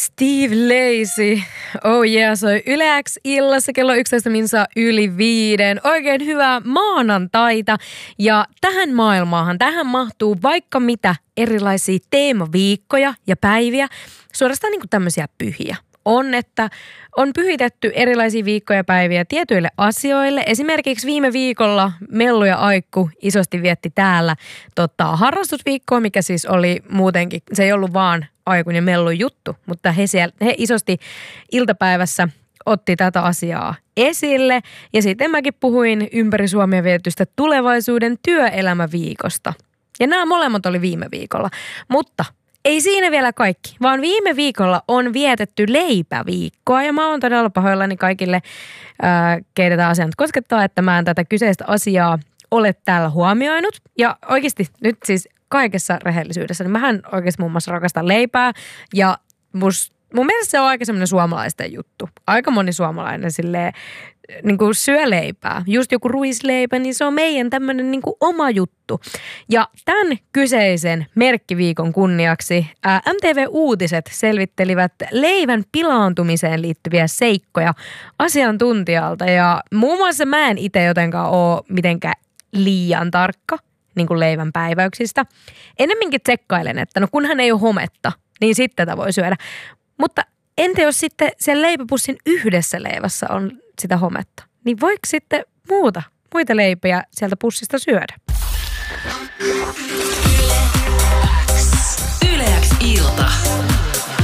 Steve Lacy. Oh yeah, soi Yle X illassa kello 11 minsa yli 5. Oikein hyvää maanantaita. Ja tähän maailmaahan, tähän mahtuu vaikka mitä erilaisia teemaviikkoja ja päiviä. Suorastaan niin kuin tämmöisiä pyhiä. Että on pyhitetty erilaisia viikkoja ja päiviä tietyille asioille. Esimerkiksi viime viikolla Mellu ja Aikku isosti vietti täällä harrastusviikkoa, mikä siis oli muutenkin, se ei ollut vaan Aikun ja Mellun juttu, mutta he isosti iltapäivässä otti tätä asiaa esille. Ja sitten mäkin puhuin ympäri Suomea vietystä tulevaisuuden työelämäviikosta. Ja nämä molemmat oli viime viikolla, mutta ei siinä vielä kaikki, vaan viime viikolla on vietetty leipäviikkoa ja mä oon todella pahoillani kaikille, keitä tämä asia nyt koskettaa, että mä en tätä kyseistä asiaa ole täällä huomioinut. Ja oikeasti nyt siis kaikessa rehellisyydessä, niin mähän oikeasti muun muassa rakastan leipää ja mun mielestä se on aika semmoinen suomalaisten juttu. Aika moni suomalainen silleen niin kuin syö leipää. Just joku ruisleipä, niin se on meidän tämmöinen niin kuin oma juttu. Ja tämän kyseisen merkkiviikon kunniaksi MTV-uutiset selvittelivät leivän pilaantumiseen liittyviä seikkoja asiantuntijalta. Ja muun muassa mä en itse jotenkaan ole mitenkään liian tarkka niin kuin leivän päiväyksistä. Ennemminkin tsekkailen, että no kunhan ei ole hometta, niin sitten tätä voi syödä. Mutta entä jos sitten sen leipäpussin yhdessä leivässä on sitä hometta? Niin voiko sitten muita leipiä sieltä pussista syödä? Yle X ilta.